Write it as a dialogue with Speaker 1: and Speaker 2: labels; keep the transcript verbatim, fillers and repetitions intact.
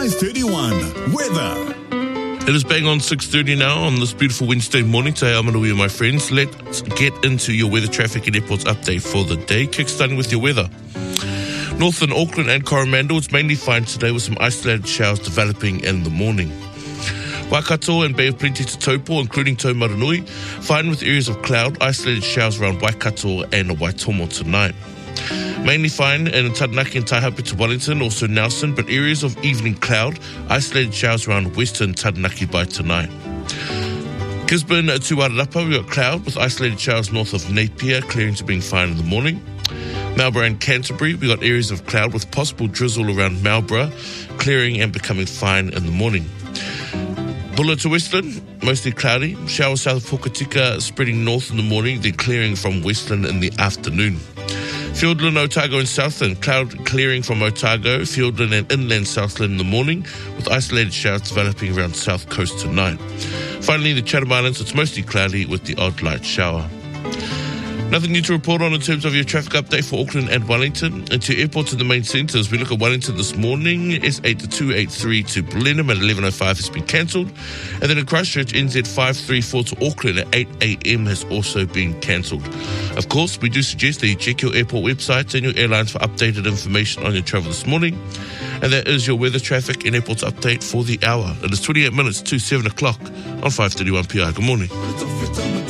Speaker 1: five thirty-one. Weather.
Speaker 2: It is bang on six thirty now on this beautiful Wednesday morning. Today I'm Manuia, my friends. Let's get into your weather, traffic and airports update for the day. Kickstarting with your weather. Northern Auckland and Coromandel, it's mainly fine today with some isolated showers developing in the morning. Waikato and Bay of Plenty to Taupo, including Taumarunui, fine with areas of cloud, isolated showers around Waikato and Waitomo tonight. Mainly fine in Taranaki and Taihape to Wellington, also Nelson, but areas of evening cloud, isolated showers around western Taranaki by tonight. Gisborne to Wairarapa, we've got cloud with isolated showers north of Napier, clearing to being fine in the morning. Marlborough and Canterbury, we got areas of cloud with possible drizzle around Marlborough, clearing and becoming fine in the morning. Bulla to Westland, mostly cloudy. Showers south of Hokitika spreading north in the morning, then clearing from Westland in the afternoon. Fiordland, Otago and Southland, cloud clearing from Otago, Fiordland and inland Southland in the morning, with isolated showers developing around south coast tonight. Finally, the Chatham Islands, it's mostly cloudy with the odd light shower. Nothing new to report on in terms of your traffic update for Auckland and Wellington. And to airports in the main centres, we look at Wellington this morning. S eight two eight three to Blenheim at eleven oh five has been cancelled. And then in Christchurch, N Z five three four to Auckland at eight a.m. has also been cancelled. Of course, we do suggest that you check your airport websites and your airlines for updated information on your travel this morning. And that is your weather, traffic and airports update for the hour. It is twenty-eight minutes to seven o'clock on five thirty-one P I. Good morning.